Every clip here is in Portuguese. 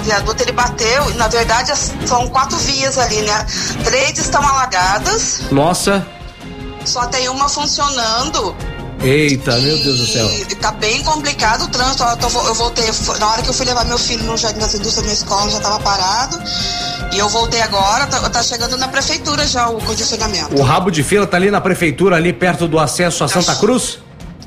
viaduto, ele bateu, e na verdade são 4 vias ali, né? 3 estão alagadas. Nossa. Só tem uma funcionando. Eita, meu Deus do céu. Tá bem complicado o trânsito. Eu voltei, na hora que eu fui levar meu filho no Jardim das Indústrias, na escola, já tava parado. E eu voltei agora, tá chegando na prefeitura já o condicionamento. O rabo de fila tá ali na prefeitura, ali perto do acesso a Santa Cruz?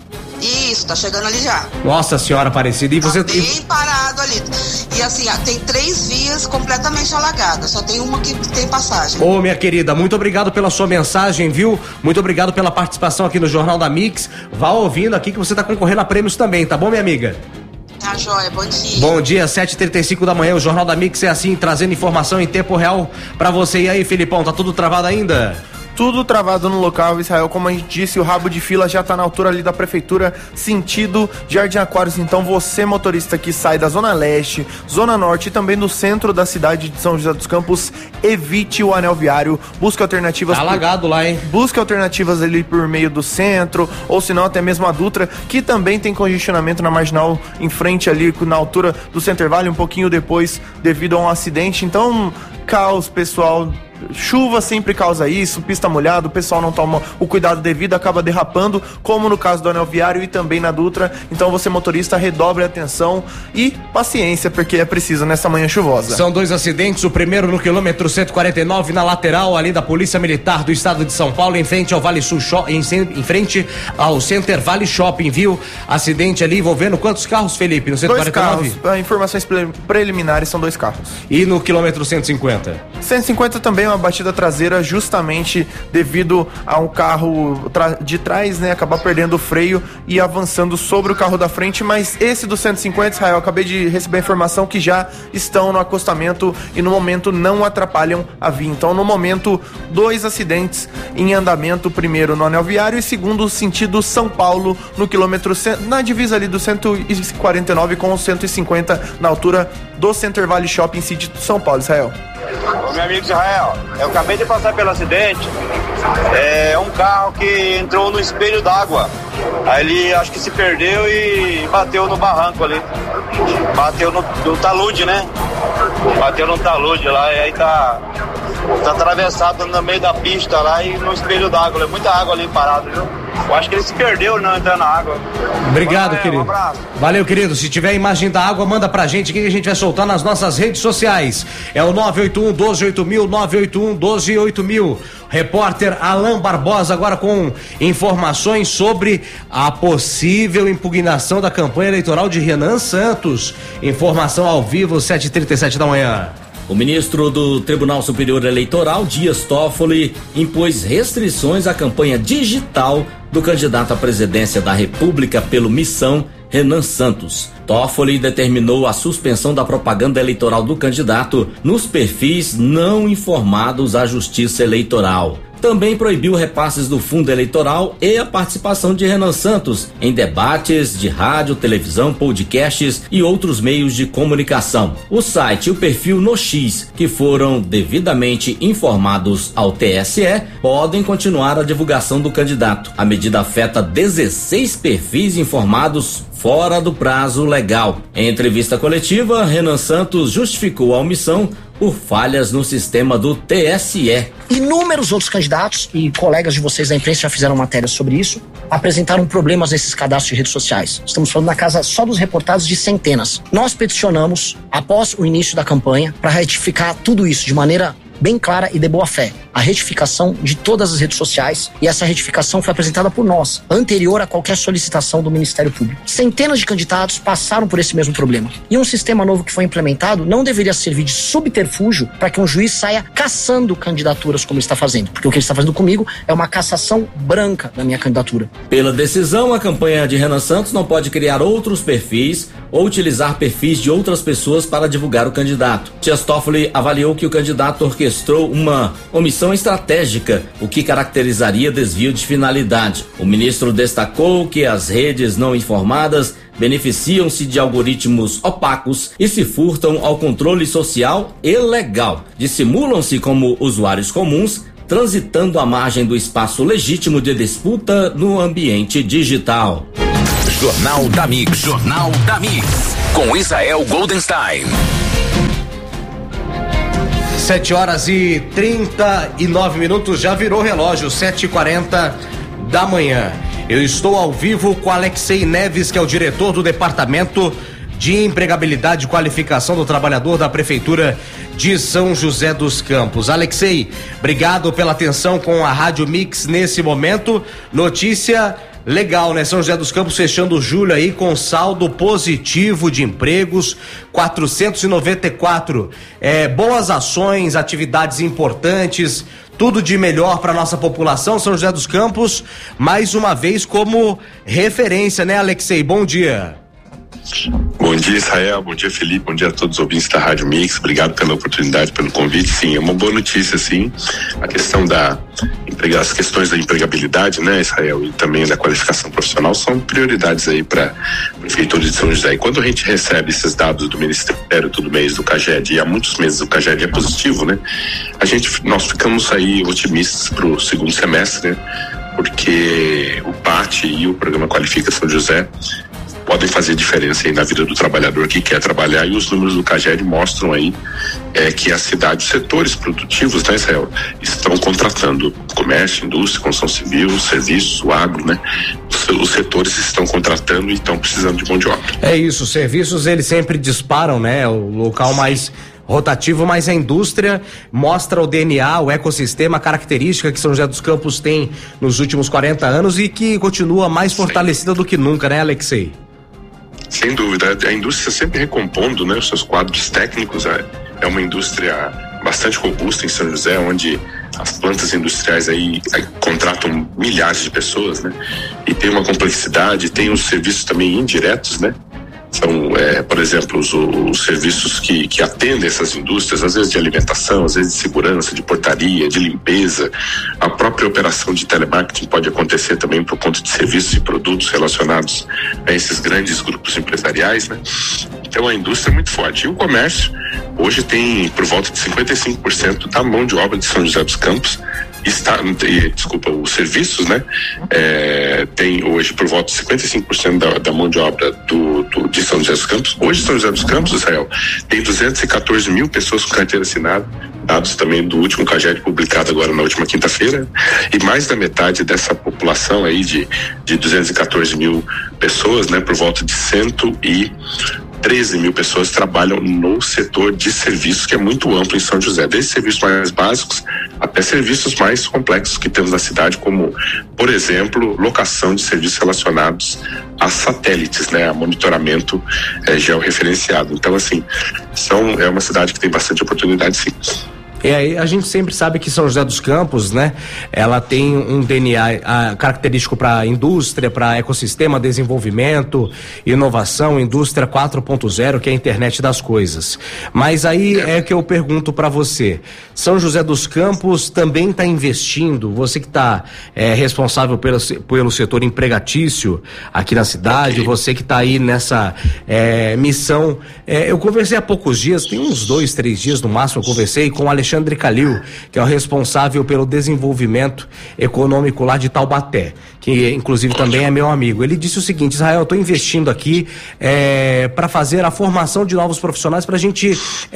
Isso, tá chegando ali já. Nossa Senhora Aparecida, e você... Tá bem parado ali. E assim, tem 3 vias completamente alagadas, só tem uma que tem passagem. Ô, minha querida, muito obrigado pela sua mensagem, viu? Muito obrigado pela participação aqui no Jornal da Mix. Vá ouvindo aqui que você tá concorrendo a prêmios também, tá bom, minha amiga? Tá joia, bom dia. Bom dia, 7h35 da manhã, o Jornal da Mix é assim, trazendo informação em tempo real pra você. E aí, Filipão, tá tudo travado ainda? Tudo travado no local, Israel. Como a gente disse, o rabo de fila já tá na altura ali da prefeitura, sentido Jardim Aquários. Então você, motorista que sai da Zona Leste, Zona Norte e também do centro da cidade de São José dos Campos, evite o anel viário, busque alternativas. Tá alagado lá, hein? Busque alternativas ali por meio do centro, ou se não até mesmo a Dutra, que também tem congestionamento na marginal em frente ali, na altura do Center Valley, um pouquinho depois, devido a um acidente. Então, caos, pessoal. Chuva sempre causa isso, pista molhada, o pessoal não toma o cuidado devido, acaba derrapando, como no caso do anel viário e também na Dutra. Então você, motorista, redobre a atenção e paciência, porque é preciso nessa manhã chuvosa. São 2 acidentes, o primeiro no quilômetro 149, na lateral ali da Polícia Militar do Estado de São Paulo, em frente ao Vale Sul em frente ao Center Valley Shopping, viu? Acidente ali envolvendo quantos carros, Felipe? No 149? 2 carros, informações preliminares são 2 carros. E no quilômetro 150? 150 também uma batida traseira, justamente devido a um carro de trás, né, acabar perdendo o freio e avançando sobre o carro da frente. Mas esse do 150, Israel, eu acabei de receber a informação que já estão no acostamento e no momento não atrapalham a via. Então, no momento, 2 acidentes em andamento, primeiro no anel viário e segundo sentido São Paulo, no quilômetro, na divisa ali do 149 com o 150, na altura do Center Valley Shopping City de São Paulo, Israel. Ô, meu amigo Israel, eu acabei de passar pelo acidente. É um carro que entrou no espelho d'água. Aí ele acho que se perdeu e bateu no barranco ali. Bateu no talude, né? Bateu no talude lá e aí tá atravessado no meio da pista lá e no espelho d'água. É muita água ali parada, viu? Eu acho que ele se perdeu não entrando na água. Obrigado, querido. Um abraço. Valeu, querido. Se tiver imagem da água, manda pra gente que a gente vai soltar nas nossas redes sociais. É o 981-12-8000, 981-12-8000. Repórter Alan Barbosa agora com informações sobre a possível impugnação da campanha eleitoral de Renan Santos. Informação ao vivo, 7h37 da manhã. O ministro do Tribunal Superior Eleitoral, Dias Toffoli, impôs restrições à campanha digital do candidato à presidência da República pelo Missão, Renan Santos. Toffoli determinou a suspensão da propaganda eleitoral do candidato nos perfis não informados à Justiça Eleitoral. Também proibiu repasses do fundo eleitoral e a participação de Renan Santos em debates de rádio, televisão, podcasts e outros meios de comunicação. O site e o perfil No X, que foram devidamente informados ao TSE, podem continuar a divulgação do candidato. A medida afeta 16 perfis informados fora do prazo legal. Em entrevista coletiva, Renan Santos justificou a omissão por falhas no sistema do TSE. Inúmeros outros candidatos e colegas de vocês da imprensa já fizeram matérias sobre isso, apresentaram problemas nesses cadastros de redes sociais. Estamos falando na casa só dos reportados de centenas. Nós peticionamos, após o início da campanha, para retificar tudo isso de maneira bem clara e de boa fé. A retificação de todas as redes sociais, e essa retificação foi apresentada por nós, anterior a qualquer solicitação do Ministério Público. Centenas de candidatos passaram por esse mesmo problema. E um sistema novo que foi implementado não deveria servir de subterfúgio para que um juiz saia caçando candidaturas como ele está fazendo. Porque o que ele está fazendo comigo é uma cassação branca da minha candidatura. Pela decisão, a campanha de Renan Santos não pode criar outros perfis ou utilizar perfis de outras pessoas para divulgar o candidato. Dias Toffoli avaliou que o candidato orquestrou uma omissão estratégica, o que caracterizaria desvio de finalidade. O ministro destacou que as redes não informadas beneficiam-se de algoritmos opacos e se furtam ao controle social e legal. Dissimulam-se como usuários comuns, transitando à margem do espaço legítimo de disputa no ambiente digital. Jornal da Mix. Jornal da Mix. Com Israel Goldenstein. 7h39, já virou relógio, 7h40 da manhã. Eu estou ao vivo com Alexei Neves, que é o diretor do Departamento de Empregabilidade e Qualificação do Trabalhador da Prefeitura de São José dos Campos. Alexei, obrigado pela atenção com a Rádio Mix nesse momento. Notícia legal, né? São José dos Campos fechando julho aí com saldo positivo de empregos, 494. Boas ações, atividades importantes, tudo de melhor para nossa população. São José dos Campos, mais uma vez como referência, né, Alexei? Bom dia. Bom dia, Israel, bom dia, Felipe, bom dia a todos os ouvintes da Rádio Mix, obrigado pela oportunidade, pelo convite. Sim, é uma boa notícia, sim, a questão as questões da empregabilidade, né, Israel, e também da qualificação profissional são prioridades aí para a Prefeitura de São José. E quando a gente recebe esses dados do Ministério todo mês, do CAGED, e há muitos meses o CAGED é positivo, né, nós ficamos aí otimistas para o segundo semestre, né, porque o PAT e o Programa Qualifica São José podem fazer diferença aí na vida do trabalhador que quer trabalhar, e os números do CAGED mostram aí que a cidade, os setores produtivos, né, Israel, estão contratando comércio, indústria, construção civil, serviços, o agro, né? Os setores estão contratando e estão precisando de mão de obra. É isso, os serviços eles sempre disparam, né? O local mais rotativo, mas a indústria mostra o DNA, o ecossistema, a característica que São José dos Campos tem nos últimos 40 anos e que continua mais fortalecida do que nunca, né, Alexei? Sem dúvida, a indústria sempre recompondo, né, os seus quadros técnicos. É uma indústria bastante robusta em São José, onde as plantas industriais aí contratam milhares de pessoas, né? E tem uma complexidade, tem os serviços também indiretos, né? São, por exemplo, os serviços que atendem essas indústrias, às vezes de alimentação, às vezes de segurança, de portaria, de limpeza. A própria operação de telemarketing pode acontecer também por conta de serviços e produtos relacionados a esses grandes grupos empresariais, né? Então a indústria é muito forte. E o comércio hoje tem por volta de 55% da mão de obra de São José dos Campos. Os serviços, né? Tem hoje por volta de 55% da mão de obra de São José dos Campos. Hoje São José dos Campos, Israel, tem 214 mil pessoas com carteira assinada, dados também do último CAGED publicado agora na última quinta-feira, e mais da metade dessa população aí de 214 mil pessoas, né? Por volta de 113 mil pessoas trabalham no setor de serviços, que é muito amplo em São José, desde serviços mais básicos até serviços mais complexos que temos na cidade, como, por exemplo, locação de serviços relacionados a satélites, né, a monitoramento georreferenciado. Então, assim, é uma cidade que tem bastante oportunidade, sim. E aí a gente sempre sabe que São José dos Campos, né, ela tem um DNA característico para indústria, para ecossistema, desenvolvimento, inovação, indústria 4.0, que é a internet das coisas. Mas aí é que eu pergunto para você, São José dos Campos também está investindo, você que está responsável pelo setor empregatício aqui na cidade, você que está aí nessa missão, eu conversei há poucos dias, tem uns 2, 3 dias no máximo, eu conversei com o Alexandre Calil, que é o responsável pelo desenvolvimento econômico lá de Taubaté, que inclusive também é meu amigo. Ele disse o seguinte: Israel, eu estou investindo aqui para fazer a formação de novos profissionais, para a gente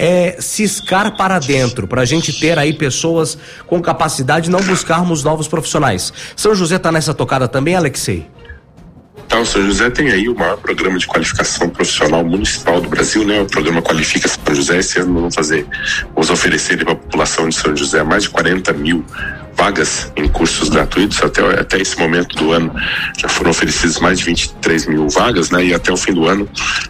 ciscar para dentro, para a gente ter aí pessoas com capacidade, não buscarmos novos profissionais. São José está nessa tocada também, Alexei? Então, São José tem aí o maior programa de qualificação profissional municipal do Brasil, né? O programa Qualifica São José. Esse ano vamos oferecer para a população de São José mais de 40 mil vagas em cursos gratuitos. Até esse momento do ano já foram oferecidas mais de 23 mil vagas, né? E até o fim do ano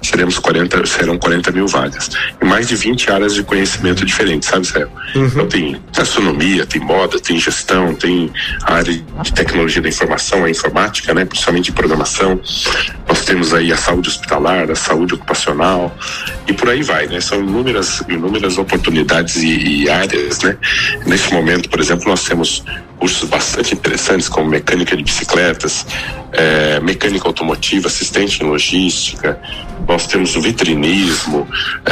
serão 40 mil vagas. E mais de 20 áreas de conhecimento diferentes, sabe, Sérgio? Então tem gastronomia, tem moda, tem gestão, tem a área de tecnologia da informação, a informática, né? Principalmente de programação. Nós temos aí a saúde hospitalar, a saúde ocupacional e por aí vai, né? São inúmeras oportunidades e áreas, né? Nesse momento, por exemplo, nós temos cursos bastante interessantes como mecânica de bicicletas, mecânica automotiva, assistente em logística, nós temos o vitrinismo,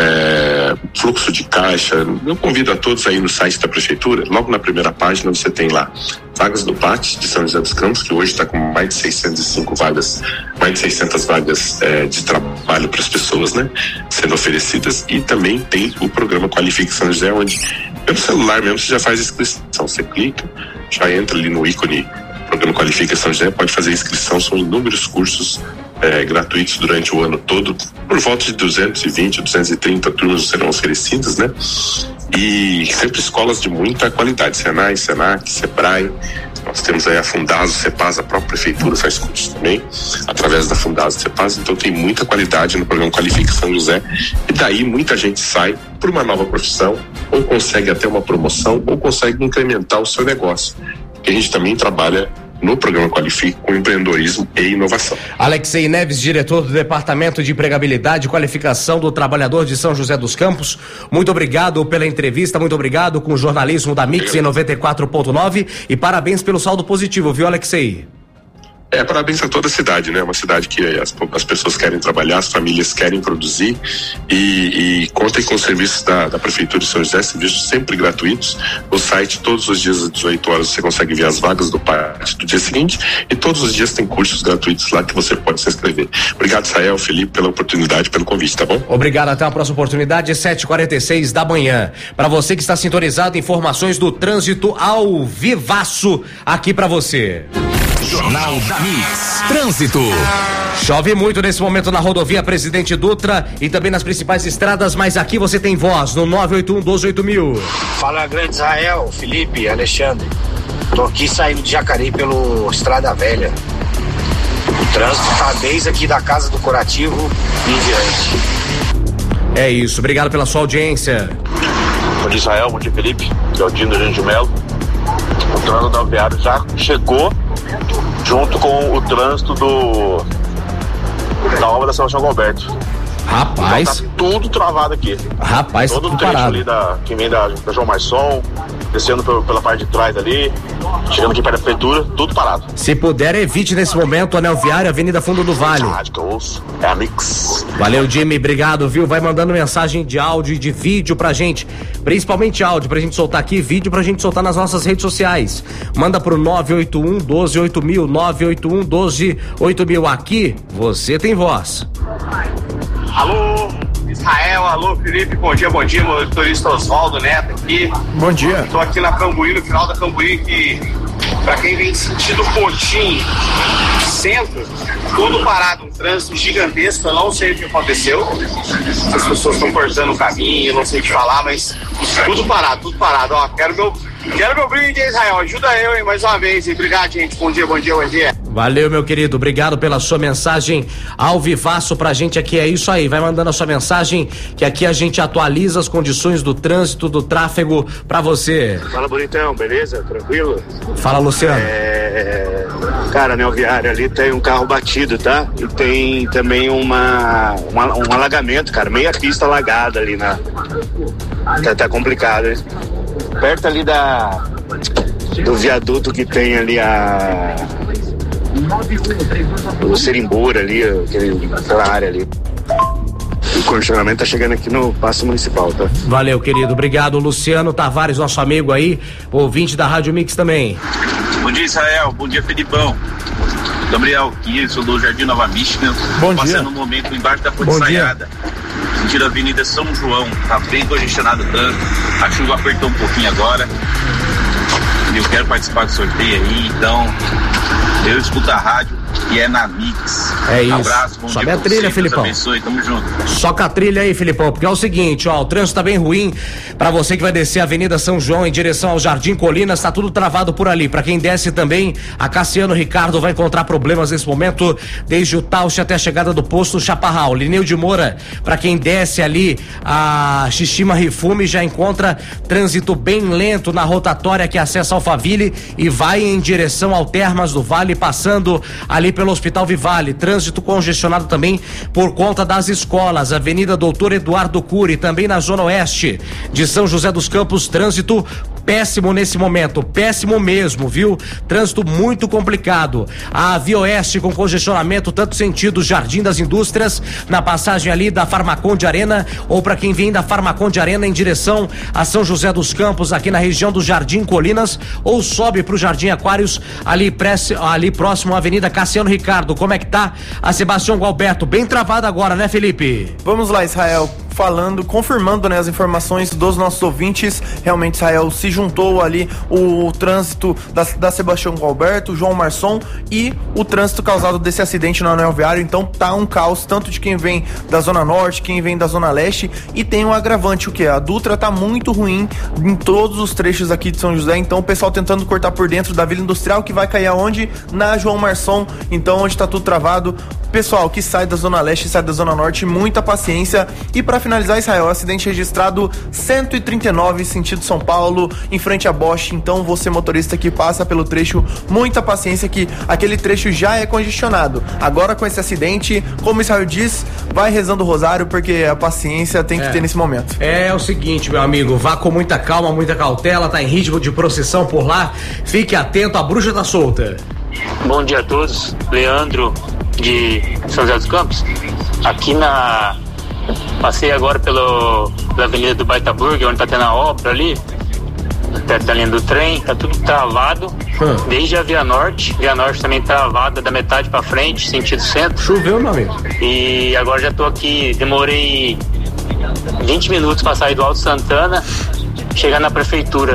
fluxo de caixa. Eu convido a todos aí no site da prefeitura, logo na primeira página você tem lá vagas do PAT de São José dos Campos, que hoje está com mais de 605 vagas, mais de 600 vagas de trabalho para as pessoas, né, sendo oferecidas, e também tem o programa Qualifica São José, onde Pelo celular mesmo, você já faz inscrição. Você clica, já entra ali no ícone Programa Qualifica São José, pode fazer inscrição. São inúmeros cursos gratuitos durante o ano todo. Por volta de 220, 230 turmas serão oferecidas, né? E sempre escolas de muita qualidade, Senai, Senac, Sebrae. Nós temos aí a Fundaso, Cepasa, a própria prefeitura faz cursos também, através da Fundaso, Cepasa. Então tem muita qualidade no programa Qualifica São José. E daí muita gente sai por uma nova profissão, ou consegue até uma promoção, ou consegue incrementar o seu negócio. Porque a gente também trabalha no programa Qualifica com empreendedorismo e inovação. Alexei Neves, diretor do Departamento de Empregabilidade e Qualificação do Trabalhador de São José dos Campos, muito obrigado pela entrevista, muito obrigado com o jornalismo da Mix em 94.9 e parabéns pelo saldo positivo, viu, Alexei? Parabéns a toda a cidade, né? Uma cidade que as pessoas querem trabalhar, as famílias querem produzir e contem com os serviços da Prefeitura de São José, serviços sempre gratuitos. O site, todos os dias às 18 horas, você consegue ver as vagas do PAT do dia seguinte e todos os dias tem cursos gratuitos lá que você pode se inscrever. Obrigado, Israel, Felipe, pela oportunidade, pelo convite, tá bom? Obrigado, até a próxima oportunidade, 7h46 da manhã. Para você que está sintonizado, informações do trânsito ao vivaço aqui para você. Jornal da Mix. Trânsito. Chove muito nesse momento na rodovia Presidente Dutra e também nas principais estradas, mas aqui você tem voz no 981-128000. Fala, grande Israel, Felipe, Alexandre. Tô aqui saindo de Jacareí pelo Estrada Velha. O trânsito tá desde aqui da Casa do Curativo em diante. É isso, obrigado pela sua audiência. Bom dia, Israel, bom dia, Felipe. Que é o Dino Gente de Melo. O trânsito da Alveário já chegou junto com o trânsito da obra da São Gilberto. Rapaz. Então tá tudo travado aqui. Rapaz, todo o trecho parado ali que vem da João Marçom, descendo pela parte de trás ali, chegando aqui perto da prefeitura, tudo parado. Se puder, evite nesse momento Anel Viário, Avenida Fundo do Vale. Que eu ouço é a Mix. Valeu, Jimmy, obrigado, viu? Vai mandando mensagem de áudio e de vídeo pra gente, principalmente áudio pra gente soltar aqui, vídeo pra gente soltar nas nossas redes sociais. Manda pro 981-128000, 981-128000. Aqui você tem voz. Alô, Israel, alô, Felipe, bom dia, motorista Oswaldo Neto aqui. Bom dia. Tô aqui na Cambuí, no final da Cambuí, que pra quem vem sentido Potim, centro, tudo parado, um trânsito gigantesco, eu não sei o que aconteceu. As pessoas estão cortando o caminho, não sei o que falar, mas tudo parado, ó, quero meu brinde, Israel, ajuda eu, hein, mais uma vez, e obrigado, gente, bom dia. Valeu, meu querido, obrigado pela sua mensagem ao vivaço pra gente aqui, é isso aí, vai mandando a sua mensagem que aqui a gente atualiza as condições do trânsito, do tráfego pra você. Fala, bonitão, beleza? Tranquilo? Fala, Luciano. Cara, Anel Viário ali tem um carro batido, tá? E tem também um alagamento, cara, meia pista alagada ali tá complicado, hein? Perto ali do viaduto que tem ali o Serimbura ali, aquela área ali. O congestionamento tá chegando aqui no Paço Municipal, tá? Valeu, querido, obrigado, Luciano Tavares, nosso amigo aí, ouvinte da Rádio Mix também. Bom dia, Israel, bom dia, Felipão. Gabriel, aqui, sou do Jardim Nova Michigan. Bom dia. Passando um momento embaixo da Ponte Saiada. Sentido Avenida São João, tá bem congestionado o trânsito. A chuva apertou um pouquinho agora. Eu quero participar do sorteio aí, então eu escuto a rádio e é na Mix. É isso. Abraço, bom Sobe dia a trilha, você, Felipão. Deus abençoe, tamo junto. Soca a trilha aí, Felipão, porque é o seguinte, ó, o trânsito tá bem ruim pra você que vai descer a Avenida São João em direção ao Jardim Colinas, tá tudo travado por ali. Pra quem desce também, a Cassiano Ricardo vai encontrar problemas nesse momento, desde o Tausch até a chegada do posto Chaparral. Lineu de Moura, pra quem desce ali a Xixima Rifume, já encontra trânsito bem lento na rotatória que acessa Alphaville e vai em direção ao Termas do Vale, passando ali pelo Hospital Vivale. Trânsito congestionado também por conta das escolas. Avenida Doutor Eduardo Cury, também na zona oeste de São José dos Campos, trânsito péssimo nesse momento, péssimo mesmo, viu? Trânsito muito complicado. A Via Oeste com congestionamento, tanto sentido Jardim das Indústrias, na passagem ali da Farmaconde Arena, ou para quem vem da Farmaconde Arena em direção a São José dos Campos, aqui na região do Jardim Colinas, ou sobe pro Jardim Aquários, ali próximo à Avenida Cassiano Ricardo. Como é que tá a Sebastião Gualberto? Bem travada agora, né, Felipe? Vamos lá, Israel. confirmando, né, as informações dos nossos ouvintes. Realmente, Israel, se juntou ali o trânsito da Sebastião Gualberto, João Marçom e o trânsito causado desse acidente no anel viário. Então tá um caos, tanto de quem vem da Zona Norte, quem vem da Zona Leste, e tem um agravante, o que? A Dutra tá muito ruim em todos os trechos aqui de São José, então o pessoal tentando cortar por dentro da Vila Industrial, que vai cair aonde? Na João Marçom, então onde tá tudo travado. Pessoal que sai da Zona Leste e sai da Zona Norte, muita paciência. E para finalizar, Israel, acidente registrado 139, sentido São Paulo, em frente a Bosch. Então você, motorista que passa pelo trecho, muita paciência, que aquele trecho já é congestionado. Agora com esse acidente, como Israel diz, vai rezando o rosário, porque a paciência tem que ter nesse momento. É o seguinte, meu amigo, vá com muita calma, muita cautela, tá em ritmo de procissão por lá, fique atento, a bruxa tá solta. Bom dia a todos, Leandro de São José dos Campos. Aqui passei agora pela Avenida do Baitaburg, onde tá tendo a obra ali, perto da linha do trem, tá tudo travado, desde a Via Norte também travada da metade pra frente, sentido centro. Choveu, meu amigo. E agora já tô aqui, demorei 20 minutos pra sair do Alto Santana, chegar na prefeitura.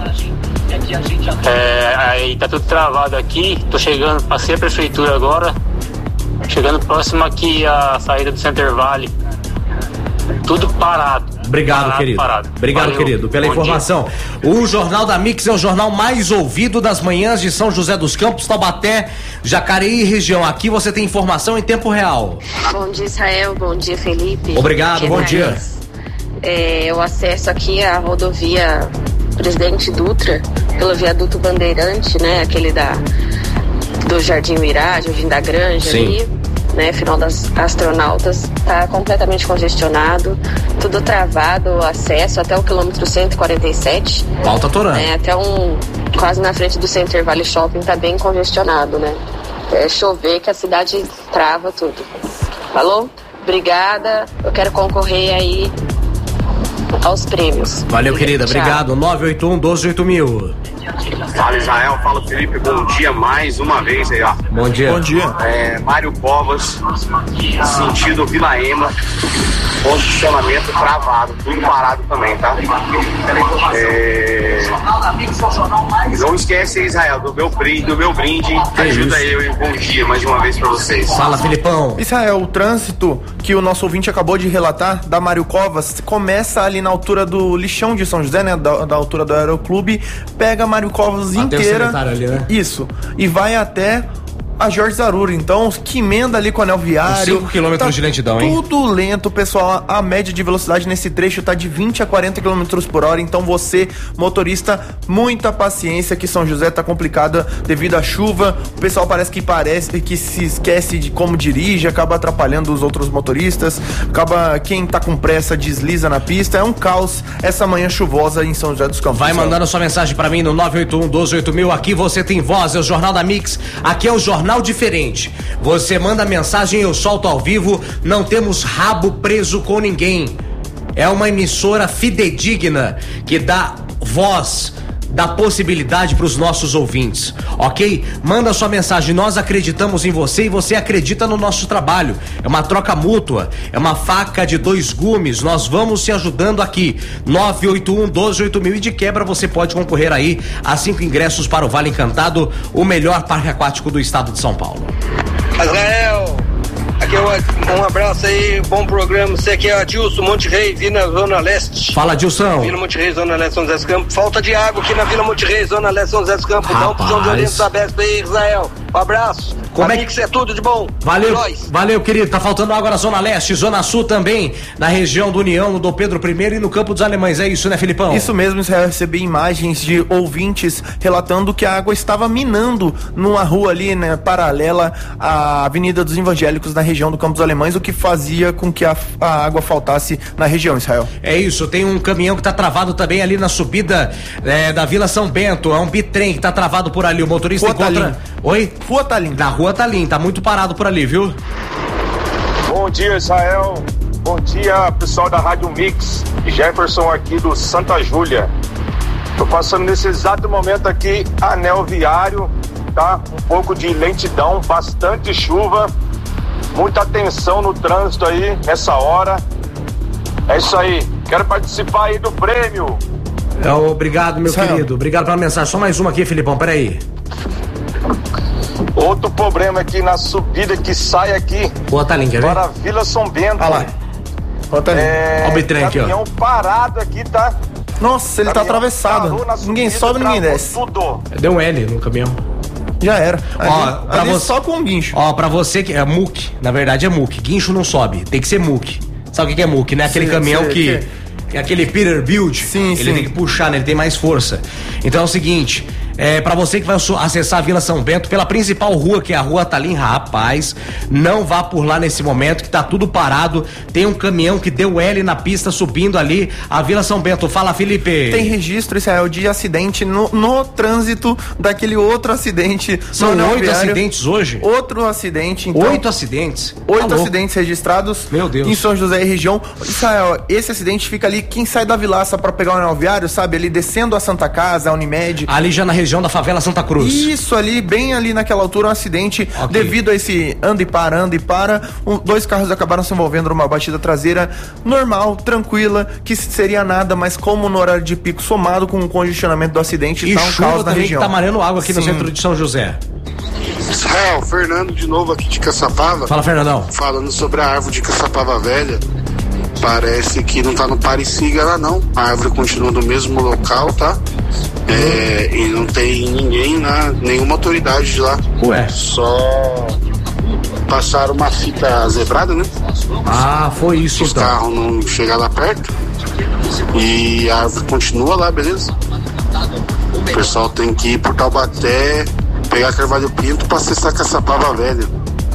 Aí tá tudo travado aqui, passei a prefeitura agora, chegando próximo aqui à saída do Center Valley, tudo parado. Obrigado, querido. Obrigado, valeu, querido, pela informação. Dia. O Jornal da Mix é o jornal mais ouvido das manhãs de São José dos Campos, Taubaté, Jacareí e região. Aqui você tem informação em tempo real. Bom dia, Israel. Bom dia, Felipe. Obrigado, bom dia. Eu acesso aqui a rodovia Presidente Dutra pelo viaduto Bandeirante, né? Aquele do Jardim Uirá, Jardim da Granja. Sim. Ali, né? Final das Astronautas, tá completamente congestionado, tudo travado, o acesso até o quilômetro 147. Falta Torã. Até quase na frente do Center Valley Shopping tá bem congestionado, né? É chover que a cidade trava tudo. Falou? Obrigada, eu quero concorrer aí aos prêmios. Valeu, querida, obrigado. 981-12-8000. Fala, Israel, fala, Felipe, bom dia mais uma vez aí, ó. Bom dia. Bom dia. Mário Covas, sentido Vila Ema, posicionamento travado, tudo parado também, tá? Não esquece, Israel, do meu brinde, ajuda eu e bom dia mais uma vez pra vocês. Fala, Filipão. Israel, o trânsito que o nosso ouvinte acabou de relatar, da Mário Covas, começa ali na altura do lixão de São José, né, da altura do Aeroclube, pega Mário Covas inteira, ali, né? Isso, e vai até a Jorge Zaruro, então, que emenda ali com o anel viário. 5 km de lentidão, hein? Tudo lento, pessoal. A média de velocidade nesse trecho tá de 20 a 40 km por hora. Então você, motorista, muita paciência, que São José tá complicada devido à chuva. O pessoal parece que se esquece de como dirige, acaba atrapalhando os outros motoristas. Quem tá com pressa desliza na pista. É um caos essa manhã chuvosa em São José dos Campos. Vai mandando sua mensagem pra mim no 981-12-8000. Aqui você tem voz, é o Jornal da Mix. Aqui é o Jornal Diferente. Você manda mensagem, eu solto ao vivo. Não temos rabo preso com ninguém. É uma emissora fidedigna que dá voz, dá possibilidade para os nossos ouvintes, ok? Manda sua mensagem, nós acreditamos em você e você acredita no nosso trabalho. É uma troca mútua, é uma faca de 2 gumes. Nós vamos se ajudando aqui. 981-12-8000 e de quebra você pode concorrer aí a 5 ingressos para o Vale Encantado, o melhor parque aquático do estado de São Paulo. Israel, aqui um abraço aí, bom programa. Você aqui é Adilson Monte Rei, Vila Zona Leste. Fala, Adilson. Vila Monte Rei, Zona Leste, São José dos Campos. Falta de água aqui na Vila Monte Rei, Zona Leste, São José dos Campos. Dá um puxão de orelha da Bespa aí, Israel. Um abraço. Como é que é tudo de bom? Valeu, querido. Tá faltando água na Zona Leste, Zona Sul também, na região do União, no Dom Pedro I e no Campo dos Alemães. É isso, né, Filipão? Isso mesmo, eu recebi imagens de ouvintes relatando que a água estava minando numa rua ali, né, paralela à Avenida dos Evangélicos, na região do Campo dos Alemães, o que fazia com que a água faltasse na região, Israel. É isso, tem um caminhão que tá travado também ali na subida da Vila São Bento, é um bitrem que tá travado por ali, o motorista encontra... Oi? Rua Talim. Na Rua Talim, tá muito parado por ali, viu? Bom dia, Israel. Bom dia, pessoal da Rádio Mix. Jefferson aqui do Santa Júlia. Tô passando nesse exato momento aqui, anel viário, tá? Um pouco de lentidão, bastante chuva, muita tensão no trânsito aí, nessa hora. É isso aí. Quero participar aí do prêmio. Obrigado, meu querido. Obrigado pela mensagem. Só mais uma aqui, Filipão. Peraí. Outro problema aqui na subida que sai aqui. Bota link, para Vila São Bento. Olha lá. Bota ali. Olha o bitrem aqui, ó. Caminhão parado aqui, tá? Nossa, ele tá atravessado. Ninguém sobe, ninguém desce. Tudo. Deu um L no caminhão. Já era. Ali você... Só com um guincho. Ó, pra você que é muque, na verdade é muque. Guincho não sobe, tem que ser muque. Sabe o que é muque, né? Aquele caminhão que é aquele Peterbilt. Ele tem que puxar, né? Ele tem mais força. Então é o seguinte, pra você que vai acessar a Vila São Bento pela principal rua, que é a Rua Talim, rapaz, não vá por lá nesse momento que tá tudo parado. Tem um caminhão que deu L na pista subindo ali a Vila São Bento. Fala, Felipe. Tem registro, Israel, de acidente no trânsito daquele outro acidente. São 8 acidentes hoje? Outro acidente, então. 8 acidentes? 8 acidentes registrados. Meu Deus. Em São José e região. Israel, esse acidente fica ali, quem sai da Vilaça pra pegar o anel viário, sabe? Ali descendo a Santa Casa, a Unimed. Ali já na região da favela Santa Cruz. Isso ali, bem ali naquela altura, um acidente devido a esse anda e para. 2 carros acabaram se envolvendo numa batida traseira normal, tranquila, que seria nada, mas como no horário de pico somado com o congestionamento do acidente, tá um caos na região. Que tá marando água aqui no centro de São José. Israel, Fernando de novo aqui de Caçapava. Fala, Fernandão. Falando sobre a árvore de Caçapava Velha. Parece que não tá no pare-siga lá não. A árvore continua no mesmo local, tá? E não tem ninguém lá, nenhuma autoridade de lá. Ué. Só passaram uma fita zebrada, né? Ah, foi isso então. Os carros não chegam lá perto. E a árvore continua lá, beleza? O pessoal tem que ir por Taubaté, pegar Carvalho Pinto pra acessar Caçapava Velha.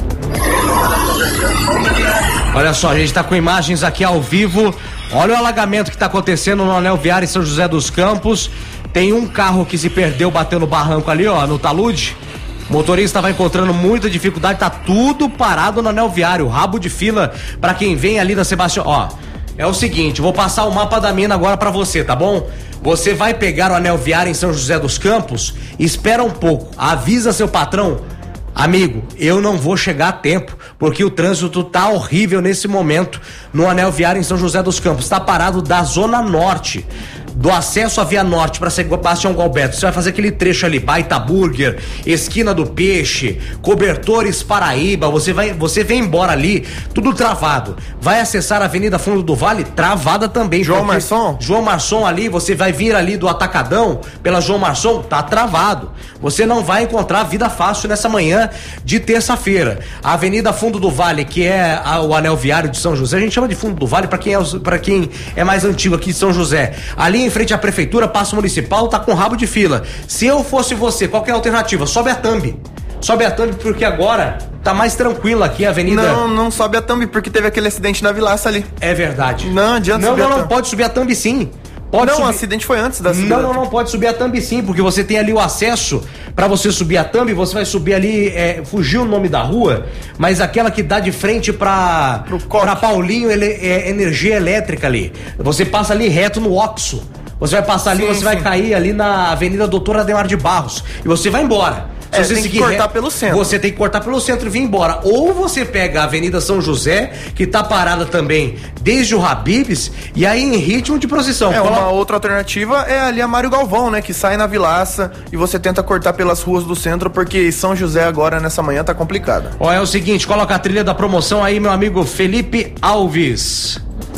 Olha só, a gente tá com imagens aqui ao vivo. Olha o alagamento que tá acontecendo no Anel Viário em São José dos Campos. Tem um carro que se perdeu, bateu no barranco ali, ó, no talude. O motorista vai encontrando muita dificuldade, tá tudo parado no Anel Viário, rabo de fila pra quem vem ali da Sebastião. Ó, é o seguinte, vou passar o mapa da mina agora pra você, tá bom? Você vai pegar o Anel Viário em São José dos Campos, espera um pouco, avisa seu patrão. Amigo, eu não vou chegar a tempo, porque o trânsito tá horrível nesse momento no Anel Viário em São José dos Campos. Tá parado da Zona Norte, do acesso à Via Norte para Sebastião Galberto. Você vai fazer aquele trecho ali, Baita Burger, Esquina do Peixe, Cobertores Paraíba, você vem embora ali, tudo travado. Vai acessar a Avenida Fundo do Vale, travada também. João Marçom ali, você vai vir ali do Atacadão, pela João Marçom, tá travado. Você não vai encontrar vida fácil nessa manhã de terça-feira. A Avenida Fundo do Vale, que é o Anel Viário de São José, a gente chama de Fundo do Vale para quem é mais antigo aqui de São José. Ali em frente à prefeitura, Paço Municipal, tá com rabo de fila. Se eu fosse você, qual que é a alternativa? Sobe a Thumb. Sobe a Thumb porque agora tá mais tranquila aqui a avenida. Não sobe a Thumb porque teve aquele acidente na Vilaça ali. É verdade. Não adianta subir a Thumb. Não, pode subir a Thumb sim. O acidente foi antes da subida. Não, pode subir a Thumb sim, porque você tem ali o acesso pra você subir a Thumb, você vai subir ali, fugiu o nome da rua, mas aquela que dá de frente pra Paulinho, energia elétrica ali. Você passa ali reto no Oxo. Você vai passar ali, vai cair ali na Avenida Doutor Ademar de Barros e você vai embora. Se você tem que cortar pelo centro. Você tem que cortar pelo centro e vir embora. Ou você pega a Avenida São José, que tá parada também desde o Habib's, e aí em ritmo de procissão. Uma outra alternativa é ali a Mário Galvão, né? Que sai na Vilaça e você tenta cortar pelas ruas do centro, porque São José agora, nessa manhã, tá complicada. Ó, é o seguinte, coloca a trilha da promoção aí, meu amigo Felipe Alves.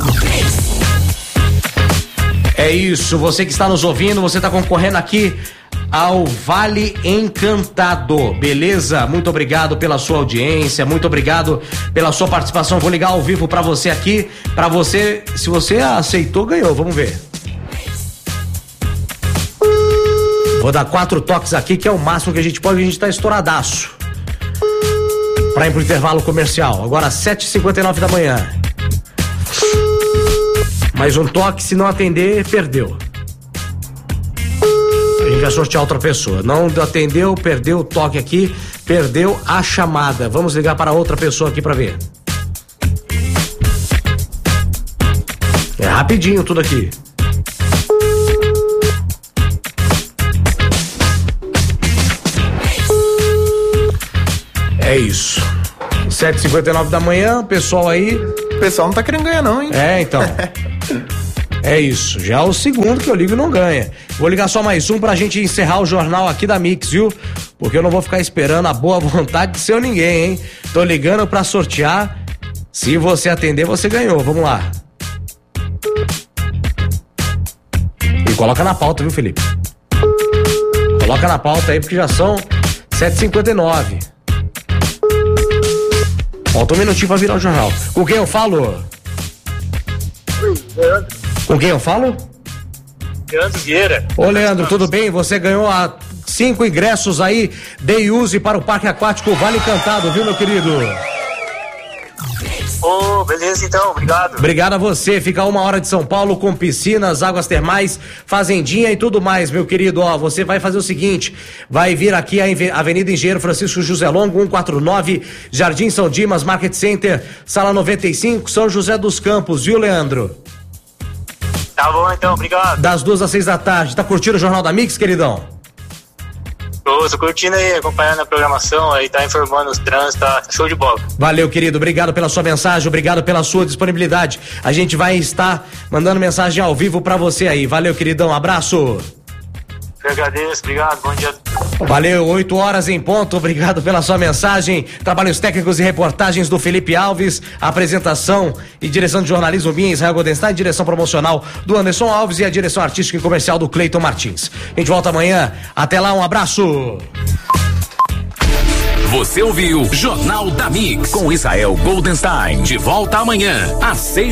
É isso, você que está nos ouvindo, você está concorrendo aqui ao Vale Encantado, beleza? Muito obrigado pela sua audiência, muito obrigado pela sua participação. Vou ligar ao vivo pra você aqui, pra você, se você aceitou, ganhou, vamos ver. Vou dar 4 toques aqui, que é o máximo que a gente pode, a gente tá estouradaço. Pra ir pro intervalo comercial, agora 7h59 da manhã. Mais um toque, se não atender, perdeu. A gente vai sortear outra pessoa. Não atendeu, perdeu o toque aqui, perdeu a chamada. Vamos ligar para outra pessoa aqui para ver. É rapidinho tudo aqui. É isso. 7h59 da manhã, pessoal aí. O pessoal não tá querendo ganhar não, hein? É, então. É isso, já é o segundo que eu ligo e não ganha. Vou ligar só mais um pra gente encerrar o jornal aqui da Mix, viu? Porque eu não vou ficar esperando a boa vontade de seu ninguém, hein? Tô ligando pra sortear. Se você atender, você ganhou. Vamos lá. E coloca na pauta, viu, Felipe? Coloca na pauta aí, porque já são 7h59. Falta um minutinho pra virar o jornal. Com quem eu falo? Com quem eu falo? Leandro Vieira. Ô, Leandro, tudo bem? Você ganhou 5 ingressos aí, Day Use para o Parque Aquático Vale Encantado, viu, meu querido? Beleza então, obrigado. Obrigado a você, fica a 1 hora de São Paulo com piscinas, águas termais, fazendinha e tudo mais, meu querido. Ó, você vai fazer o seguinte, vai vir aqui a Avenida Engenheiro Francisco José Longo, 149, Jardim São Dimas, Market Center, Sala 95, São José dos Campos, viu, Leandro? Tá bom então, obrigado. Das 2 às 6 da tarde, tá curtindo o Jornal da Mix, queridão? Tô curtindo aí, acompanhando a programação, aí tá informando os trânsitos, tá show de bola. Valeu, querido, obrigado pela sua mensagem, obrigado pela sua disponibilidade. A gente vai estar mandando mensagem ao vivo pra você aí. Valeu, queridão, abraço. Eu agradeço, obrigado, bom dia. Valeu, 8 horas em ponto, obrigado pela sua mensagem. Trabalhos técnicos e reportagens do Felipe Alves, apresentação e direção de jornalismo minha, Israel Goldenstein, direção promocional do Anderson Alves e a direção artística e comercial do Cleiton Martins. A gente volta amanhã, até lá, um abraço. Você ouviu Jornal da Mix com Israel Goldenstein, de volta amanhã às 6